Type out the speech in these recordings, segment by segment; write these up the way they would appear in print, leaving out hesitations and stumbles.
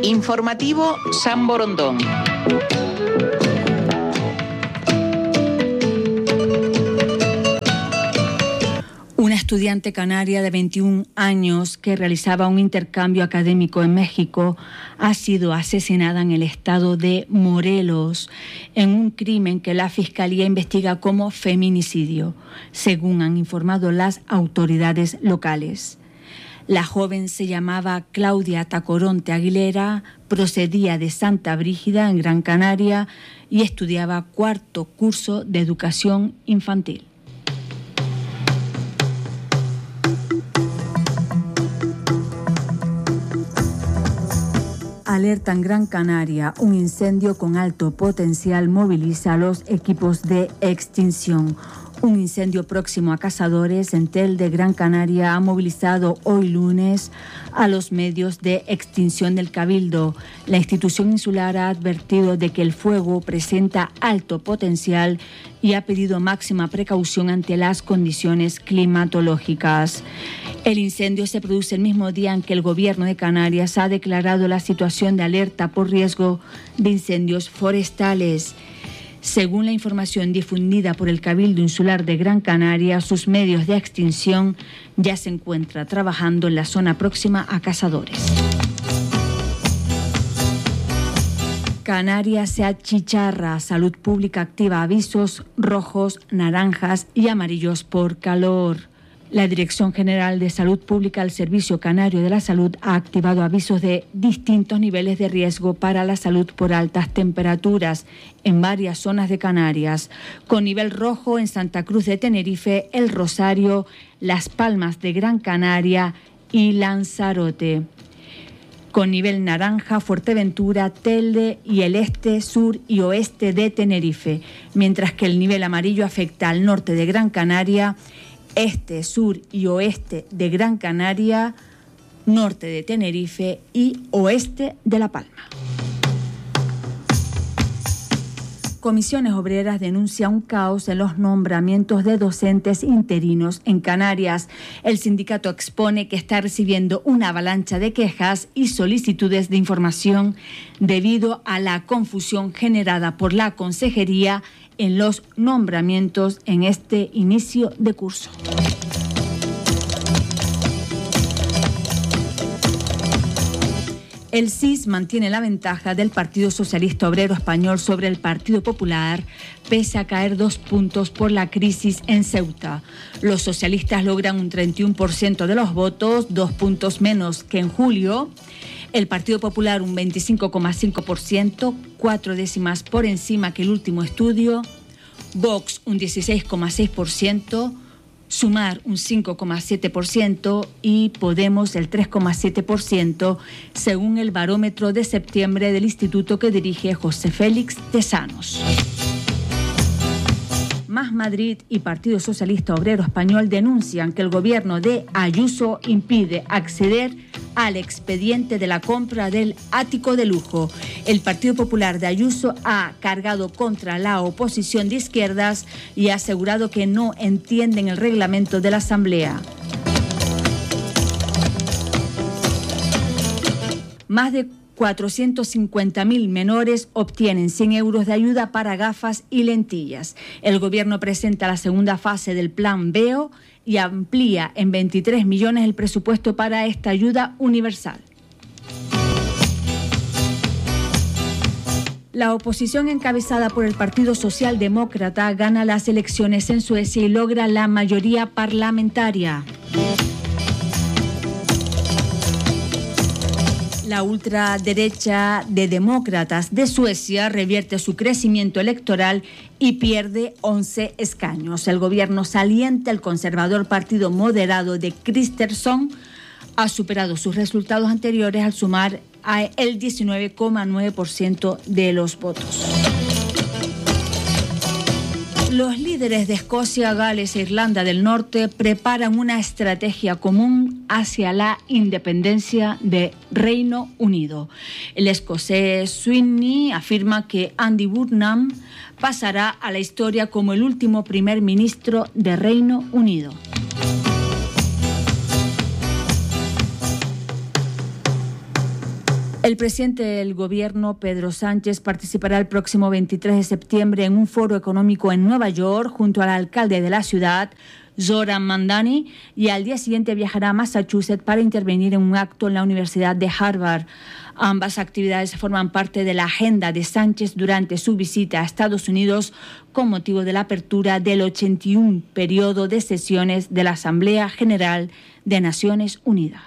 Informativo San Borondón. Una estudiante canaria de 21 años que realizaba un intercambio académico en México ha sido asesinada en el estado de Morelos en un crimen que la Fiscalía investiga como feminicidio, según han informado las autoridades locales. La joven se llamaba Claudia Tacoronte Aguilera, procedía de Santa Brígida, en Gran Canaria, y estudiaba cuarto curso de educación infantil. Alerta en Gran Canaria, un incendio con alto potencial moviliza a los equipos de extinción. Un incendio próximo a Cazadores, en Tel de Gran Canaria, ha movilizado hoy lunes a los medios de extinción del Cabildo. La institución insular ha advertido de que el fuego presenta alto potencial y ha pedido máxima precaución ante las condiciones climatológicas. El incendio se produce el mismo día en que el Gobierno de Canarias ha declarado la situación de alerta por riesgo de incendios forestales. Según la información difundida por el Cabildo Insular de Gran Canaria, sus medios de extinción ya se encuentran trabajando en la zona próxima a Cazadores. Canarias se achicharra. Salud Pública activa avisos rojos, naranjas y amarillos por calor. La Dirección General de Salud Pública del Servicio Canario de la Salud ha activado avisos de distintos niveles de riesgo para la salud por altas temperaturas en varias zonas de Canarias, con nivel rojo en Santa Cruz de Tenerife, El Rosario, Las Palmas de Gran Canaria y Lanzarote. Con nivel naranja, Fuerteventura, Telde y el este, sur y oeste de Tenerife, mientras que el nivel amarillo afecta al norte de Gran Canaria, este, sur y oeste de Gran Canaria, norte de Tenerife y oeste de La Palma. Comisiones Obreras denuncia un caos en los nombramientos de docentes interinos en Canarias. El sindicato expone que está recibiendo una avalancha de quejas y solicitudes de información debido a la confusión generada por la consejería en los nombramientos en este inicio de curso. El CIS mantiene la ventaja del Partido Socialista Obrero Español sobre el Partido Popular, pese a caer 2 puntos por la crisis en Ceuta. Los socialistas logran un 31% de los votos, 2 puntos menos que en julio. El Partido Popular un 25,5%, 4 décimas por encima que el último estudio. Vox un 16,6%. Sumar un 5,7% y Podemos el 3,7%, según el barómetro de septiembre del instituto que dirige José Félix Tesanos. Más Madrid y Partido Socialista Obrero Español denuncian que el gobierno de Ayuso impide acceder al expediente de la compra del ático de lujo. El Partido Popular de Ayuso ha cargado contra la oposición de izquierdas y ha asegurado que no entienden el reglamento de la Asamblea. Más de 450.000 menores obtienen 100 euros de ayuda para gafas y lentillas. El Gobierno presenta la segunda fase del Plan Veo y amplía en 23 millones el presupuesto para esta ayuda universal. La oposición encabezada por el Partido Socialdemócrata gana las elecciones en Suecia y logra la mayoría parlamentaria. La ultraderecha de Demócratas de Suecia revierte su crecimiento electoral y pierde 11 escaños. El gobierno saliente, el conservador partido moderado de Kristersson, ha superado sus resultados anteriores al sumar el 19,9% de los votos. Los líderes de Escocia, Gales e Irlanda del Norte preparan una estrategia común hacia la independencia de Reino Unido. El escocés Sweeney afirma que Andy Burnham pasará a la historia como el último primer ministro de Reino Unido. El presidente del Gobierno, Pedro Sánchez, participará el próximo 23 de septiembre en un foro económico en Nueva York junto al alcalde de la ciudad, Zoran Mandani, y al día siguiente viajará a Massachusetts para intervenir en un acto en la Universidad de Harvard. Ambas actividades forman parte de la agenda de Sánchez durante su visita a Estados Unidos con motivo de la apertura del 81 periodo de sesiones de la Asamblea General de Naciones Unidas.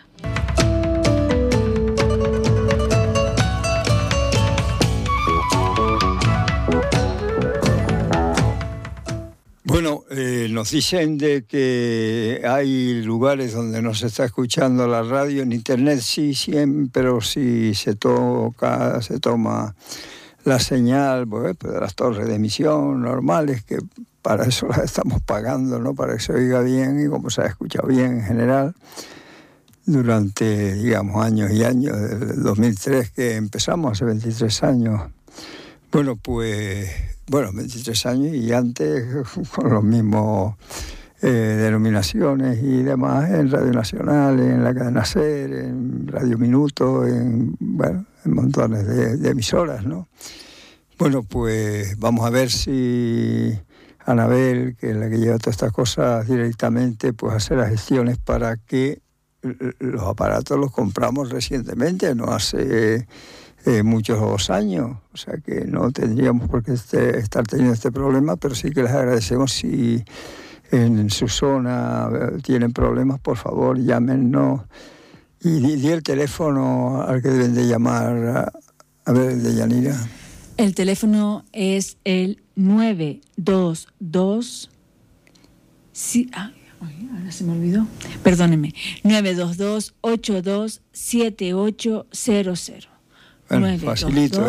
Bueno, nos dicen de que hay lugares donde no se está escuchando la radio, en internet sí, pero si se toma la señal pues, de las torres de emisión normales, que para eso las estamos pagando, ¿no? Para que se oiga bien, y como se ha escuchado bien en general, durante, digamos, años y años, desde el 2003 que empezamos, hace 23 años. Bueno, 23 años y antes con los mismos denominaciones y demás en Radio Nacional, en la cadena SER, en Radio Minuto, en montones de emisoras, ¿no? Bueno, pues vamos a ver si Anabel, que es la que lleva todas estas cosas directamente, pues hace las gestiones para que los aparatos los compramos recientemente, no hace muchos años, o sea que no tendríamos por qué estar teniendo este problema, pero sí que les agradecemos. Si en su zona tienen problemas, por favor, llámenos y di el teléfono al que deben de llamar. A ver, el de Yanira. El teléfono es el 922... Sí, ahora se me olvidó. Perdónenme. 922-827800. Bueno, facilito,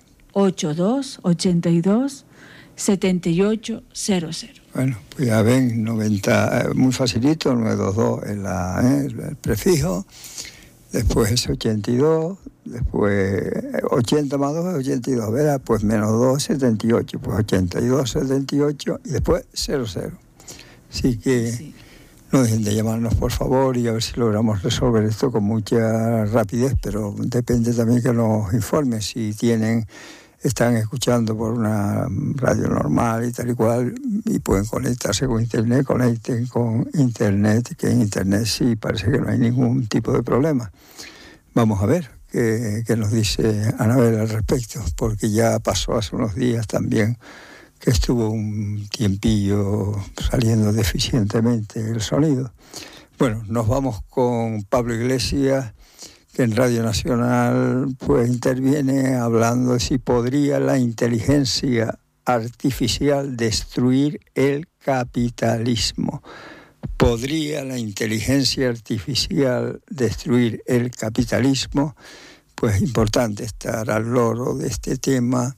82-82-7800. Bueno, pues ya ven, 90, muy facilito, 922 es el prefijo, después es 82, después 80 más 2 es 82, ¿verdad? Pues menos 2 es 78, pues 82, 78 y después 00. Así que sí. No dejen de llamarnos, por favor, y a ver si logramos resolver esto con mucha rapidez, pero depende también que nos informen. Si están escuchando por una radio normal y tal y cual, y pueden conectarse con internet, conecten con internet, que en internet sí parece que no hay ningún tipo de problema. Vamos a ver qué nos dice Anabel al respecto, porque ya pasó hace unos días también que estuvo un tiempillo saliendo deficientemente el sonido. Bueno, nos vamos con Pablo Iglesias, que en Radio Nacional pues interviene hablando de si podría la inteligencia artificial destruir el capitalismo. ¿Podría la inteligencia artificial destruir el capitalismo? Pues importante estar al loro de este tema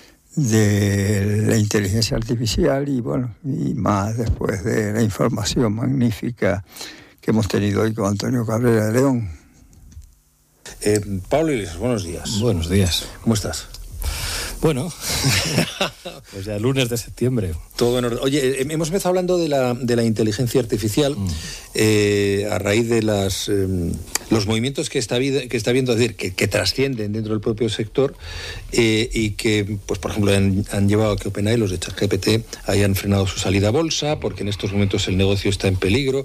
de la inteligencia artificial y más después de la información magnífica que hemos tenido hoy con Antonio Cabrera de León. Pablo Iglesias, buenos días. Buenos días. ¿Cómo estás? Bueno, pues ya lunes de septiembre. Todo en orden. Oye, hemos empezado hablando de la inteligencia artificial a raíz de los movimientos que está viendo, es decir, que trascienden dentro del propio sector y que, pues por ejemplo, han llevado a que OpenAI, los de ChatGPT, hayan frenado su salida a bolsa, porque en estos momentos el negocio está en peligro.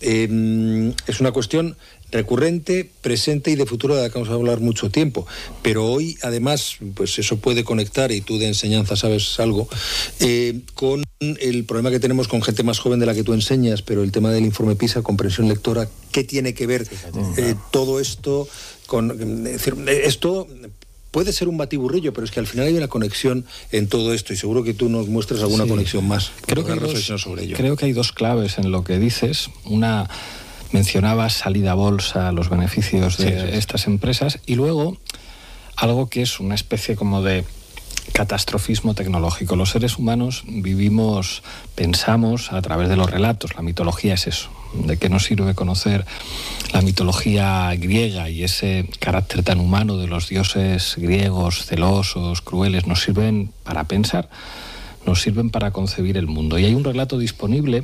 Es una cuestión recurrente, presente y de futuro de la que vamos a hablar mucho tiempo, pero hoy además pues eso puede conectar, y tú de enseñanza sabes algo, con el problema que tenemos con gente más joven de la que tú enseñas, pero el tema del informe PISA, comprensión lectora, ¿qué tiene que ver todo esto con? Es decir, esto puede ser un batiburrillo, pero es que al final hay una conexión en todo esto, y seguro que tú nos muestras alguna conexión más. Creo que hay dos claves en lo que dices. Una, mencionabas salida a bolsa, los beneficios de estas empresas, y luego algo que es una especie como de catastrofismo tecnológico. Los seres humanos pensamos a través de los relatos. La mitología es eso. ¿De qué nos sirve conocer la mitología griega y ese carácter tan humano de los dioses griegos, celosos, crueles? Nos sirven para pensar, nos sirven para concebir el mundo. Y hay un relato disponible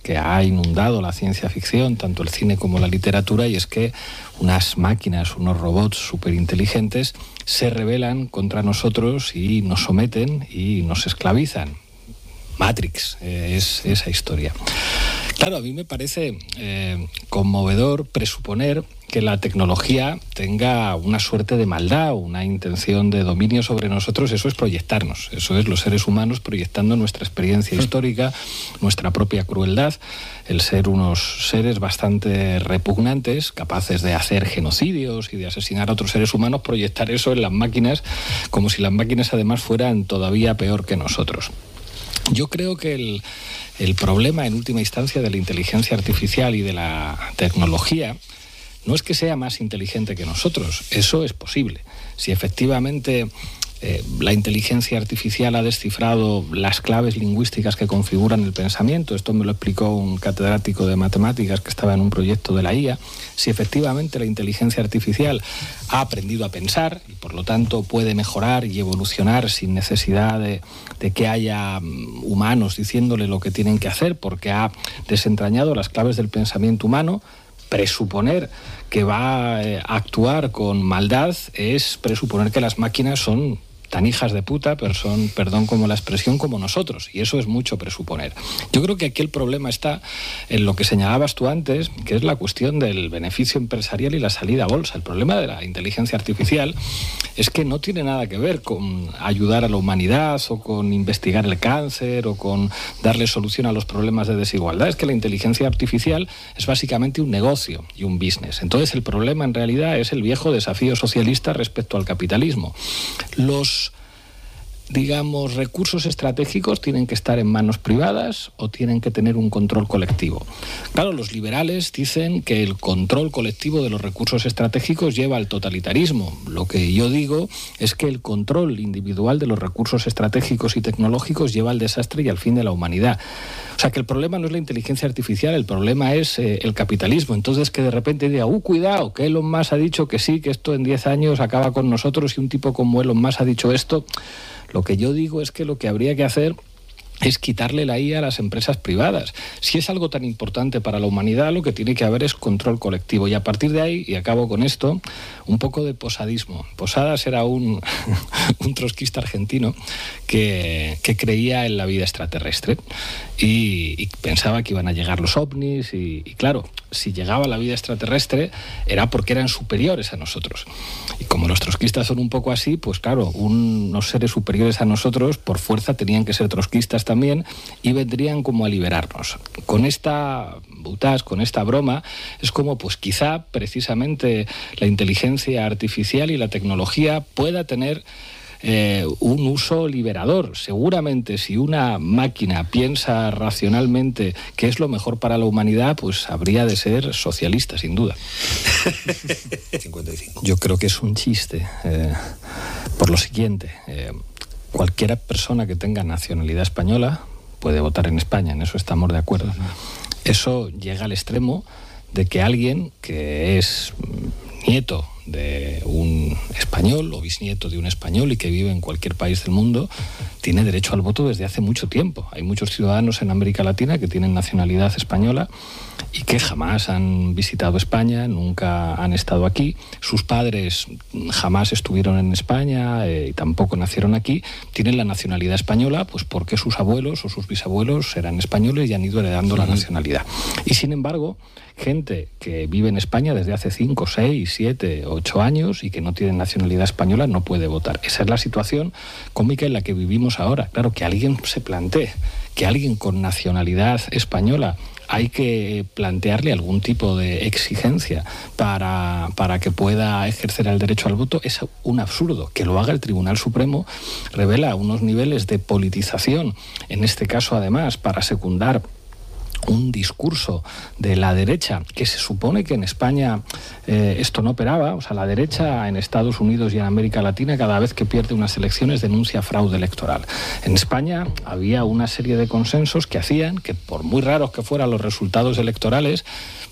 que ha inundado la ciencia ficción, tanto el cine como la literatura, y es que unas máquinas, unos robots superinteligentes se rebelan contra nosotros y nos someten y nos esclavizan. Matrix es esa historia. Claro, a mí me parece conmovedor presuponer que la tecnología tenga una suerte de maldad, una intención de dominio sobre nosotros. Eso es proyectarnos, eso es los seres humanos proyectando nuestra experiencia histórica, nuestra propia crueldad, el ser unos seres bastante repugnantes, capaces de hacer genocidios y de asesinar a otros seres humanos, proyectar eso en las máquinas, como si las máquinas además fueran todavía peor que nosotros. Yo creo que el problema en última instancia de la inteligencia artificial y de la tecnología no es que sea más inteligente que nosotros, eso es posible. Si efectivamente la inteligencia artificial ha descifrado las claves lingüísticas que configuran el pensamiento, esto me lo explicó un catedrático de matemáticas que estaba en un proyecto de la IA, si efectivamente la inteligencia artificial ha aprendido a pensar y por lo tanto puede mejorar y evolucionar sin necesidad de que haya humanos diciéndole lo que tienen que hacer, porque ha desentrañado las claves del pensamiento humano, presuponer que va a actuar con maldad es presuponer que las máquinas son tan hijas de puta, pero son, perdón como la expresión, como nosotros, y eso es mucho presuponer. Yo creo que aquí el problema está en lo que señalabas tú antes, que es la cuestión del beneficio empresarial y la salida a bolsa. El problema de la inteligencia artificial es que no tiene nada que ver con ayudar a la humanidad o con investigar el cáncer o con darle solución a los problemas de desigualdad. Es que la inteligencia artificial es básicamente un negocio y un business. Entonces el problema en realidad es el viejo desafío socialista respecto al capitalismo. Los recursos estratégicos tienen que estar en manos privadas o tienen que tener un control colectivo. Claro, los liberales dicen que el control colectivo de los recursos estratégicos lleva al totalitarismo. Lo que yo digo es que el control individual de los recursos estratégicos y tecnológicos lleva al desastre y al fin de la humanidad. O sea, que el problema no es la inteligencia artificial, el problema es el capitalismo. Entonces, que de repente diga, cuidado, que Elon Musk ha dicho que sí, que esto en 10 años acaba con nosotros y un tipo como Elon Musk ha dicho esto. Lo que yo digo es que lo que habría que hacer es quitarle la IA a las empresas privadas. Si es algo tan importante para la humanidad, lo que tiene que haber es control colectivo. Y a partir de ahí, y acabo con esto, un poco de posadismo. Posadas era un trotskista argentino que creía en la vida extraterrestre y pensaba que iban a llegar los ovnis y claro, si llegaba la vida extraterrestre era porque eran superiores a nosotros. Y como los trotskistas son un poco así, pues claro, unos seres superiores a nosotros por fuerza tenían que ser trotskistas también y vendrían como a liberarnos. Con esta butaz, con esta broma, es como pues quizá precisamente la inteligencia artificial y la tecnología pueda tener un uso liberador. Seguramente si una máquina piensa racionalmente que es lo mejor para la humanidad, pues habría de ser socialista, sin duda. 55. Yo creo que es un chiste, por lo siguiente. Cualquier persona que tenga nacionalidad española puede votar en España, en eso estamos de acuerdo. Eso llega al extremo de que alguien que es nieto de un español o bisnieto de un español y que vive en cualquier país del mundo tiene derecho al voto desde hace mucho tiempo. Hay muchos ciudadanos en América Latina que tienen nacionalidad española y que jamás han visitado España, nunca han estado aquí. Sus padres jamás estuvieron en España y tampoco nacieron aquí. Tienen la nacionalidad española pues porque sus abuelos o sus bisabuelos eran españoles y han ido heredando la nacionalidad. Y sin embargo, gente que vive en España desde hace 5, 6, 7, 8 años y que no tiene nacionalidad española no puede votar. Esa es la situación cómica en la que vivimos ahora. Claro, que alguien se plantee que alguien con nacionalidad española hay que plantearle algún tipo de exigencia para que pueda ejercer el derecho al voto es un absurdo. Que lo haga el Tribunal Supremo revela unos niveles de politización, en este caso además para secundar un discurso de la derecha, que se supone que en España esto no operaba. O sea, la derecha en Estados Unidos y en América Latina cada vez que pierde unas elecciones denuncia fraude electoral. En España había una serie de consensos que hacían que, por muy raros que fueran los resultados electorales,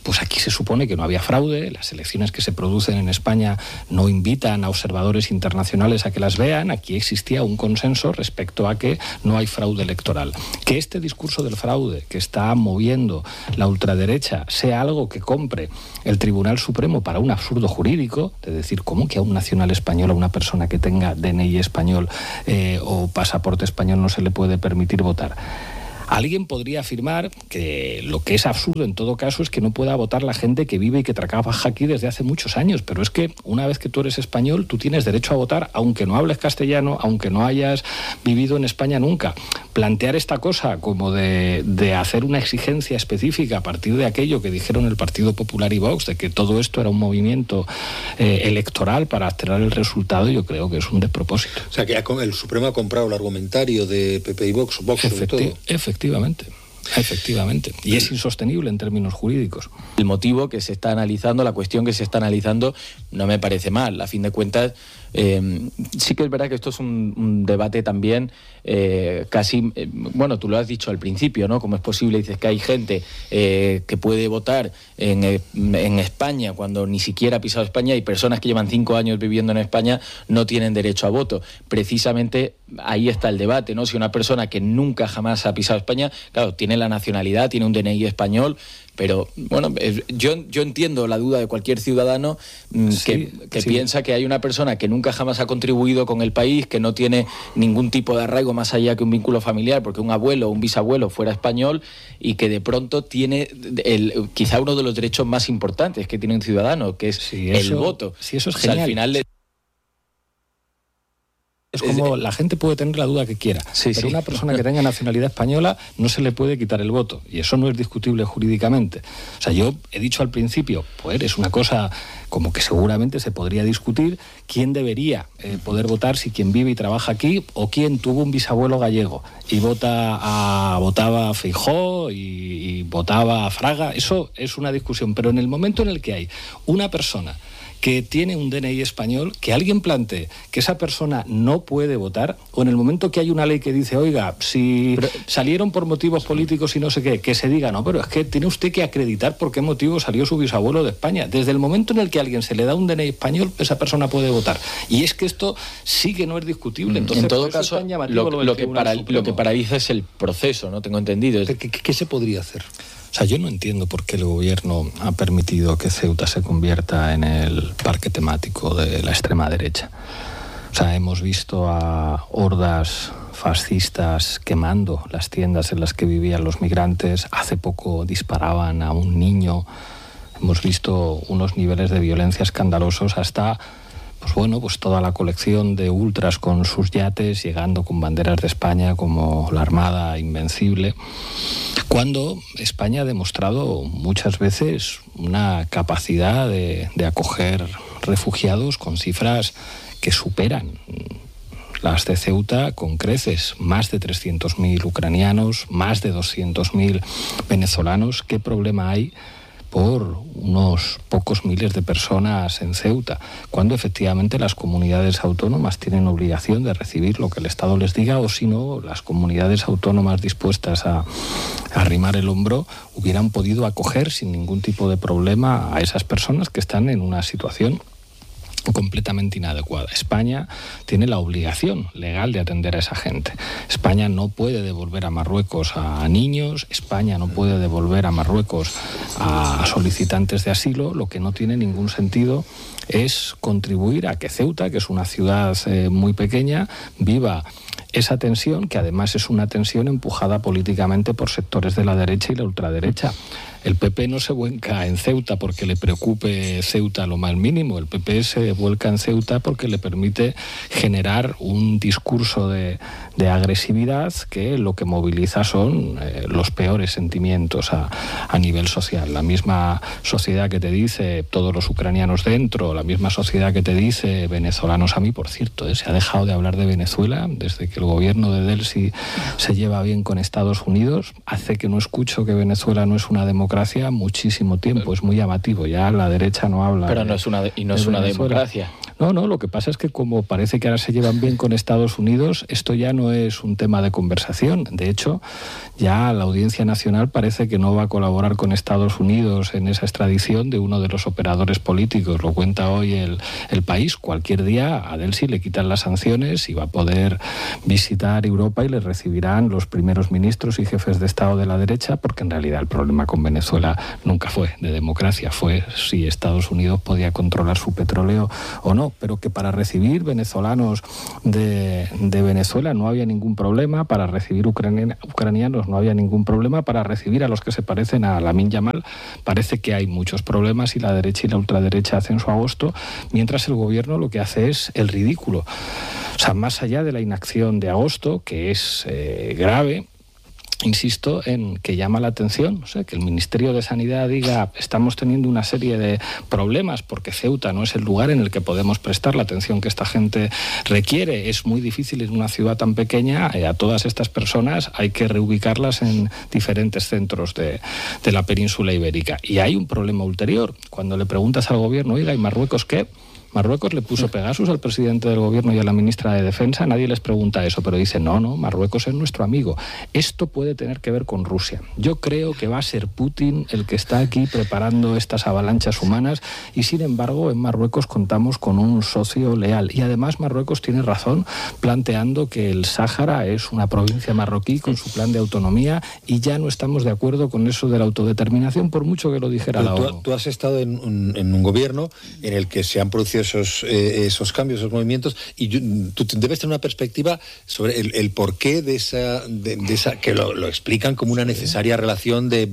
pues aquí se supone que no había fraude, las elecciones que se producen en España no invitan a observadores internacionales a que las vean, aquí existía un consenso respecto a que no hay fraude electoral. Que este discurso del fraude que está moviendo la ultraderecha sea algo que compre el Tribunal Supremo para un absurdo jurídico, de decir, ¿cómo que a un nacional español, a una persona que tenga DNI español o pasaporte español no se le puede permitir votar? Alguien podría afirmar que lo que es absurdo en todo caso es que no pueda votar la gente que vive y que trabaja aquí desde hace muchos años, pero es que una vez que tú eres español, tú tienes derecho a votar aunque no hables castellano, aunque no hayas vivido en España nunca. Plantear esta cosa como de hacer una exigencia específica a partir de aquello que dijeron el Partido Popular y Vox, de que todo esto era un movimiento electoral para alterar el resultado, yo creo que es un despropósito. O sea, que el Supremo ha comprado el argumentario de PP y Vox sobre todo. Efectivamente. Y es insostenible en términos jurídicos. El motivo que se está analizando, la cuestión que se está analizando, no me parece mal. A fin de cuentas, sí que es verdad que esto es un debate también casi... bueno, tú lo has dicho al principio, ¿no? ¿Cómo es posible? Dices que hay gente que puede votar en España cuando ni siquiera ha pisado España, y personas que llevan 5 años viviendo en España no tienen derecho a voto. Precisamente ahí está el debate, ¿no? Si una persona que nunca jamás ha pisado España, claro, tiene la nacionalidad, tiene un DNI español, pero bueno, yo entiendo la duda de cualquier ciudadano que piensa que hay una persona que nunca jamás ha contribuido con el país, que no tiene ningún tipo de arraigo más allá que un vínculo familiar, porque un abuelo o un bisabuelo fuera español, y que de pronto tiene quizá uno de los derechos más importantes que tiene un ciudadano, que es el voto. Sí, eso es genial. Al final es como la gente puede tener la duda que quiera, pero una persona que tenga nacionalidad española no se le puede quitar el voto, y eso no es discutible jurídicamente. O sea, yo he dicho al principio, pues es una cosa como que seguramente se podría discutir quién debería poder votar, si quien vive y trabaja aquí o quien tuvo un bisabuelo gallego y votaba a Feijóo y votaba a Fraga. Eso es una discusión, pero en el momento en el que hay una persona que tiene un DNI español, que alguien plantee que esa persona no puede votar, o en el momento que hay una ley que dice, oiga, si salieron por motivos políticos y no sé qué, que se diga, no, pero es que tiene usted que acreditar por qué motivo salió su bisabuelo de España. Desde el momento en el que a alguien se le da un DNI español, esa persona puede votar. Y es que esto sí que no es discutible. Entonces, en todo caso, lo que paraliza es el proceso, ¿no? Tengo entendido. ¿Qué se podría hacer? O sea, yo no entiendo por qué el gobierno ha permitido que Ceuta se convierta en el parque temático de la extrema derecha. O sea, hemos visto a hordas fascistas quemando las tiendas en las que vivían los migrantes. Hace poco disparaban a un niño. Hemos visto unos niveles de violencia escandalosos hasta... pues toda la colección de ultras con sus yates llegando con banderas de España como la Armada Invencible, cuando España ha demostrado muchas veces una capacidad de acoger refugiados con cifras que superan las de Ceuta con creces. Más de 300.000 ucranianos, más de 200.000 venezolanos. ¿Qué problema hay por unos pocos miles de personas en Ceuta, cuando efectivamente las comunidades autónomas tienen obligación de recibir lo que el Estado les diga, o si no, las comunidades autónomas dispuestas a arrimar el hombro hubieran podido acoger sin ningún tipo de problema a esas personas que están en una situación completamente inadecuada? España tiene la obligación legal de atender a esa gente. España no puede devolver a Marruecos a niños, España no puede devolver a Marruecos a solicitantes de asilo. Lo que no tiene ningún sentido es contribuir a que Ceuta, que es una ciudad muy pequeña, viva esa tensión, que además es una tensión empujada políticamente por sectores de la derecha y la ultraderecha. El PP no se vuelca en Ceuta porque le preocupe Ceuta lo más mínimo. El PP se vuelca en Ceuta porque le permite generar un discurso de agresividad que lo que moviliza son los peores sentimientos a nivel social. La misma sociedad que te dice todos los ucranianos dentro, la misma sociedad que te dice venezolanos. A mí, por cierto, se ha dejado de hablar de Venezuela desde que el gobierno de Delcy se lleva bien con Estados Unidos. Hace que no escucho que Venezuela no es una democracia muchísimo tiempo. Es muy llamativo. Ya la derecha no habla. Pero no es una democracia. No, lo que pasa es que como parece que ahora se llevan bien con Estados Unidos, esto ya no es un tema de conversación. De hecho, ya la Audiencia Nacional parece que no va a colaborar con Estados Unidos en esa extradición de uno de los operadores políticos. Lo cuenta hoy el País. Cualquier día a Delcy le quitan las sanciones y va a poder visitar Europa y le recibirán los primeros ministros y jefes de Estado de la derecha, porque en realidad el problema con Venezuela nunca fue de democracia, fue si Estados Unidos podía controlar su petróleo o no, pero que para recibir venezolanos de Venezuela no había ningún problema, para recibir ucranianos no había ningún problema, para recibir a los que se parecen a Lamine Yamal parece que hay muchos problemas y la derecha y la ultraderecha hacen su agosto, mientras el gobierno lo que hace es el ridículo. O sea, más allá de la inacción de agosto, que es grave, insisto en que llama la atención, o sea, que el Ministerio de Sanidad diga estamos teniendo una serie de problemas porque Ceuta no es el lugar en el que podemos prestar la atención que esta gente requiere. Es muy difícil en una ciudad tan pequeña, a todas estas personas hay que reubicarlas en diferentes centros de la península ibérica. Y hay un problema ulterior. Cuando le preguntas al gobierno, oiga, ¿y Marruecos qué? Marruecos le puso Pegasus al presidente del gobierno y a la ministra de Defensa, nadie les pregunta eso, pero dicen, no, Marruecos es nuestro amigo. Esto puede tener que ver con Rusia. Yo creo que va a ser Putin el que está aquí preparando estas avalanchas humanas y, sin embargo, en Marruecos contamos con un socio leal. Y además Marruecos tiene razón planteando que el Sáhara es una provincia marroquí con su plan de autonomía y ya no estamos de acuerdo con eso de la autodeterminación, por mucho que lo dijera la ONU. Tú has estado en un gobierno en el que se han producido esos cambios, esos movimientos, y tú debes tener una perspectiva sobre el porqué de esa que lo explican como una necesaria relación de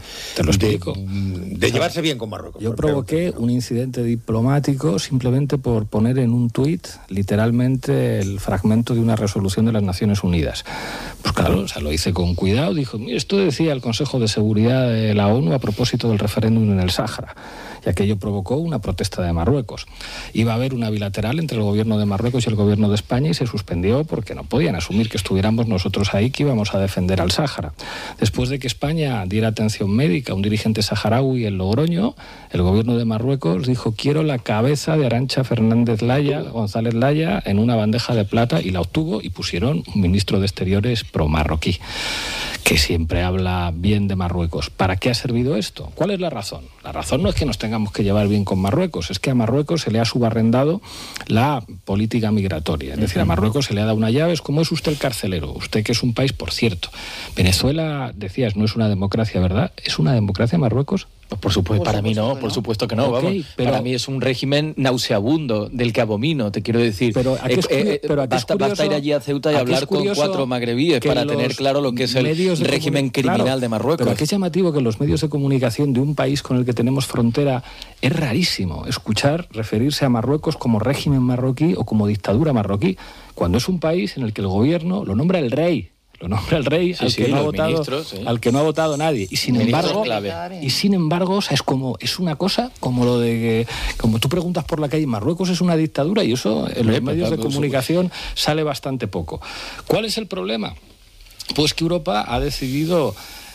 llevarse bien con Marruecos. Yo provoqué un incidente diplomático simplemente por poner en un tuit literalmente el fragmento de una resolución de las Naciones Unidas. Pues claro, o sea, lo hice con cuidado, dijo, esto decía el Consejo de Seguridad de la ONU a propósito del referéndum en el Sáhara. Y aquello provocó una protesta de Marruecos. Iba a haber una bilateral entre el gobierno de Marruecos y el gobierno de España y se suspendió porque no podían asumir que estuviéramos nosotros ahí, que íbamos a defender al Sáhara. Después de que España diera atención médica a un dirigente saharaui en Logroño, el gobierno de Marruecos dijo, quiero la cabeza de Arantxa González Laya en una bandeja de plata, y la obtuvo, y pusieron un ministro de Exteriores pro-marroquí, que siempre habla bien de Marruecos. ¿Para qué ha servido esto? ¿Cuál es la razón? La razón no es que nos tengamos que llevar bien con Marruecos, es que a Marruecos se le ha subarrendado la política migratoria. Es decir, a Marruecos se le ha dado una llave, es como es usted el carcelero, usted que es un país, por cierto. Venezuela, decías, no es una democracia, ¿verdad? ¿Es una democracia Marruecos? Por supuesto, para mí no, por supuesto que no. Okay, vamos. Pero para mí es un régimen nauseabundo, del que abomino, te quiero decir. Pero basta ir allí a Ceuta y hablar con 4 magrebíes para tener claro lo que es el régimen criminal de Marruecos. Pero aquí es llamativo que en los medios de comunicación de un país con el que tenemos frontera es rarísimo escuchar referirse a Marruecos como régimen marroquí o como dictadura marroquí, cuando es un país en el que el gobierno lo nombra el rey. Lo nombra el rey, al que no ha votado nadie. Y sin embargo, o sea, es una cosa como lo de que, como tú preguntas por la calle, Marruecos es una dictadura, y eso en los medios de comunicación sale bastante poco. ¿Cuál es el problema? Pues que Europa ha decidido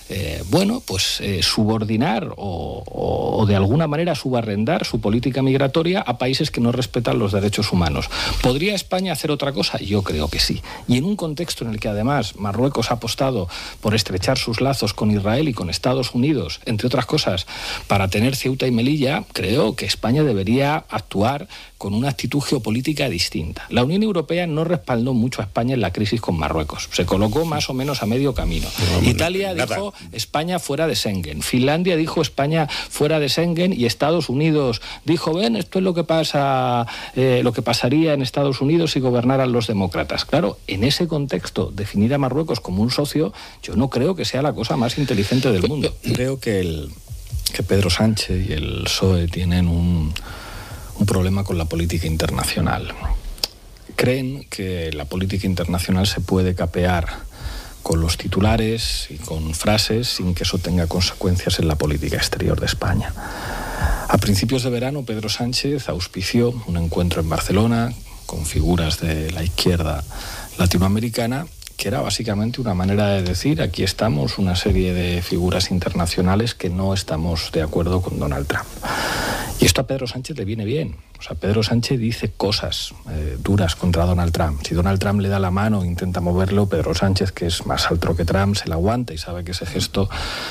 subordinar o de alguna manera subarrendar su política migratoria a países que no respetan los derechos humanos. ¿Podría España hacer otra cosa? Yo creo que sí. Y en un contexto en el que además Marruecos ha apostado por estrechar sus lazos con Israel y con Estados Unidos, entre otras cosas, para tener Ceuta y Melilla, creo que España debería actuar con una actitud geopolítica distinta. La Unión Europea no respaldó mucho a España en la crisis con Marruecos. Se colocó más o menos a medio camino. Italia dijo España fuera de Schengen. Finlandia dijo España fuera de Schengen, y Estados Unidos dijo, ven, esto es lo que pasa, lo que pasaría en Estados Unidos si gobernaran los demócratas. Claro, en ese contexto, definir a Marruecos como un socio, yo no creo que sea la cosa más inteligente del mundo. Creo que Pedro Sánchez y el PSOE tienen un problema con la política internacional. Creen que la política internacional se puede capear con los titulares y con frases sin que eso tenga consecuencias en la política exterior de España. A principios de verano, Pedro Sánchez auspició un encuentro en Barcelona con figuras de la izquierda latinoamericana, que era básicamente una manera de decir, aquí estamos una serie de figuras internacionales que no estamos de acuerdo con Donald Trump. Y esto a Pedro Sánchez le viene bien. O sea, Pedro Sánchez dice cosas duras contra Donald Trump. Si Donald Trump le da la mano e intenta moverlo, Pedro Sánchez, que es más alto que Trump, se la aguanta y sabe que ese gesto,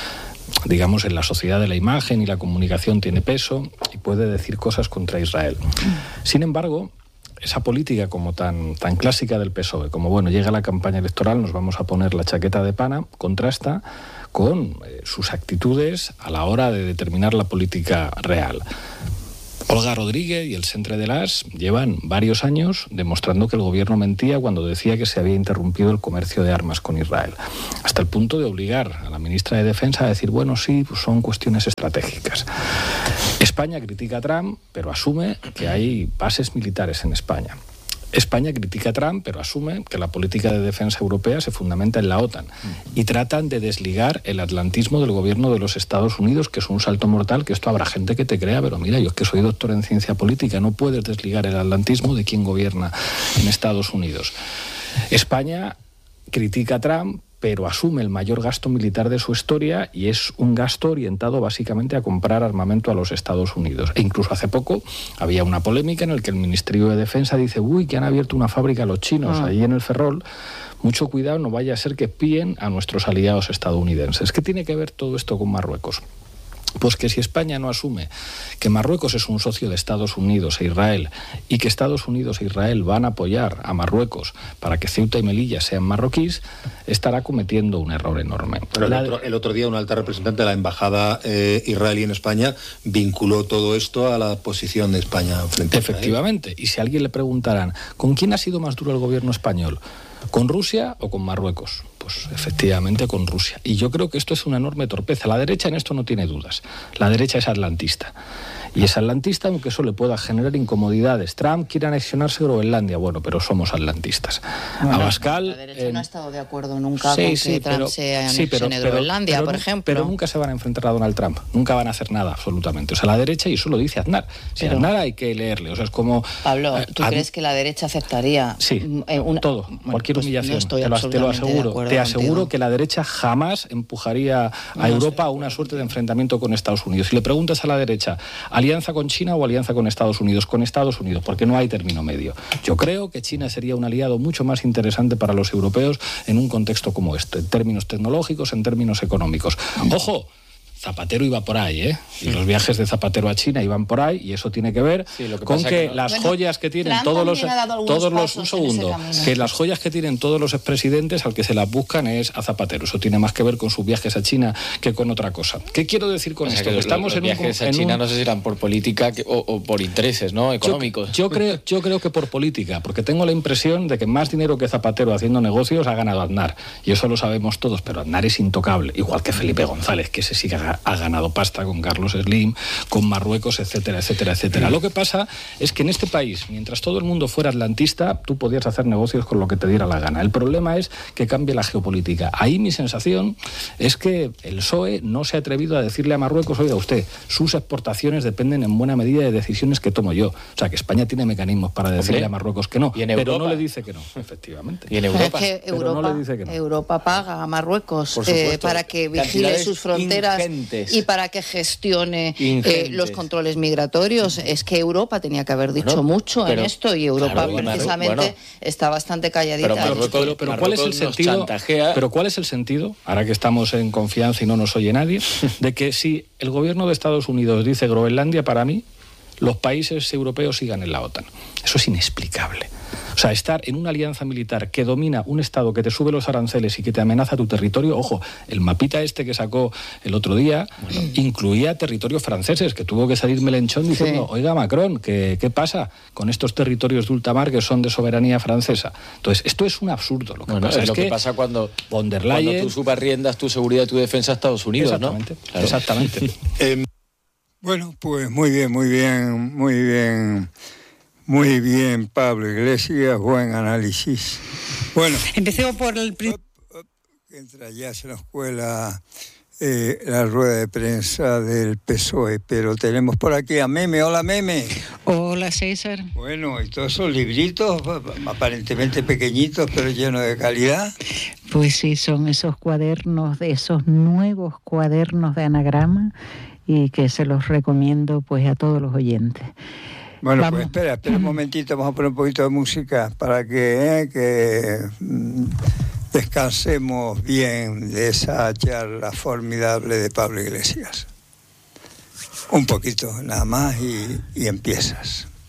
digamos, en la sociedad de la imagen y la comunicación tiene peso y puede decir cosas contra Israel. Sin embargo, esa política como tan clásica del PSOE, como bueno, llega la campaña electoral, nos vamos a poner la chaqueta de pana, contrasta con sus actitudes a la hora de determinar la política real. Olga Rodríguez y el Centre de l'As llevan varios años demostrando que el gobierno mentía cuando decía que se había interrumpido el comercio de armas con Israel, hasta el punto de obligar a la ministra de Defensa a decir, bueno, sí, pues son cuestiones estratégicas. España critica a Trump, pero asume que hay bases militares en España. España critica a Trump, pero asume que la política de defensa europea se fundamenta en la OTAN y tratan de desligar el atlantismo del gobierno de los Estados Unidos, que es un salto mortal, que esto habrá gente que te crea, pero mira, yo es que soy doctor en ciencia política, no puedes desligar el atlantismo de quien gobierna en Estados Unidos. España critica a Trump, pero asume el mayor gasto militar de su historia y es un gasto orientado básicamente a comprar armamento a los Estados Unidos. E incluso hace poco había una polémica en la que el Ministerio de Defensa dice, uy, que han abierto una fábrica los chinos allí en el Ferrol, mucho cuidado, no vaya a ser que espíen a nuestros aliados estadounidenses. ¿Qué tiene que ver todo esto con Marruecos? Pues que si España no asume que Marruecos es un socio de Estados Unidos e Israel y que Estados Unidos e Israel van a apoyar a Marruecos para que Ceuta y Melilla sean marroquíes, estará cometiendo un error enorme. Pero el otro día una alta representante de la embajada israelí en España vinculó todo esto a la posición de España frente a Israel. Efectivamente, y si a alguien le preguntaran, ¿con quién ha sido más duro el gobierno español? ¿Con Rusia o con Marruecos? Pues efectivamente con Rusia. Y yo creo que esto es una enorme torpeza. La derecha en esto no tiene dudas. La derecha es atlantista. Y es atlantista aunque eso le pueda generar incomodidades. Trump quiere anexionarse Groenlandia. Bueno, pero somos atlantistas. Bueno, Abascal... La derecha no ha estado de acuerdo nunca con que Trump se anexione Groenlandia, por ejemplo. Pero nunca se van a enfrentar a Donald Trump. Nunca van a hacer nada, absolutamente. O sea, la derecha, y eso lo dice Aznar. Si Aznar hay que leerle. O sea, es como... Pablo, ¿tú crees que la derecha aceptaría? Sí, todo. Cualquier humillación. No te lo aseguro. Te aseguro que la derecha jamás empujaría a Europa a una suerte de enfrentamiento con Estados Unidos. Si le preguntas a la derecha, ¿alianza con China o alianza con Estados Unidos? Con Estados Unidos, porque no hay término medio. Yo creo que China sería un aliado mucho más interesante para los europeos en un contexto como este, en términos tecnológicos, en términos económicos. ¡Ojo! Zapatero iba por ahí, ¿eh? Y los viajes de Zapatero a China iban por ahí, y eso tiene que ver con que las joyas que tienen todos los un segundo, que las joyas que tienen todos los expresidentes al que se las buscan es a Zapatero. Eso tiene más que ver con sus viajes a China que con otra cosa. ¿Qué quiero decir con esto? Que estamos en viajes a China no sé si eran por política o por intereses, ¿no? Económicos. Yo creo que por política, porque tengo la impresión de que más dinero que Zapatero haciendo negocios ha ganado Aznar, y eso lo sabemos todos, pero Aznar es intocable, igual que Felipe González, que ese sí que ha ganado pasta con Carlos Slim, con Marruecos, etcétera, etcétera, etcétera. Lo que pasa es que en este país, mientras todo el mundo fuera atlantista, tú podías hacer negocios con lo que te diera la gana. El problema es que cambie la geopolítica. Ahí mi sensación es que el PSOE no se ha atrevido a decirle a Marruecos, oiga usted, sus exportaciones dependen en buena medida de decisiones que tomo yo. O sea, que España tiene mecanismos para decirle a Marruecos que no, pero no le dice que no, efectivamente. Y en Europa. Es que Europa, no le dice que no. Europa paga a Marruecos para que vigile sus fronteras y para que gestione los controles migratorios. Es que Europa tenía que haber dicho mucho en esto, y Europa precisamente está bastante calladita. Pero ¿cuál es el sentido? Pero ¿cuál es el sentido, ahora que estamos en confianza y no nos oye nadie, de que si el gobierno de Estados Unidos dice Groenlandia, para mí los países europeos sigan en la OTAN? Eso es inexplicable. O sea, estar en una alianza militar que domina un Estado que te sube los aranceles y que te amenaza tu territorio, ojo, el mapita este que sacó el otro día incluía territorios franceses, que tuvo que salir Mélenchon diciendo, oiga Macron, ¿qué pasa con estos territorios de ultramar que son de soberanía francesa? Entonces, esto es un absurdo. Lo que pasa es que pasa cuando von der Leyen, cuando tú subarriendas tu seguridad y tu defensa a Estados Unidos, exactamente, ¿no? Claro. Exactamente. Bueno, pues muy bien, Pablo Iglesias, buen análisis. Bueno, empecemos por el entra ya se nos cuela la rueda de prensa del PSOE, pero tenemos por aquí a Meme. Hola, Meme. Hola, César. Bueno, y todos esos libritos, aparentemente pequeñitos, pero llenos de calidad. Pues sí, son esos cuadernos, de esos nuevos cuadernos de anagrama, y que se los recomiendo pues a todos los oyentes. Bueno, pues espera un momentito, vamos a poner un poquito de música para que descansemos bien de esa charla formidable de Pablo Iglesias. Un poquito nada más y empiezas.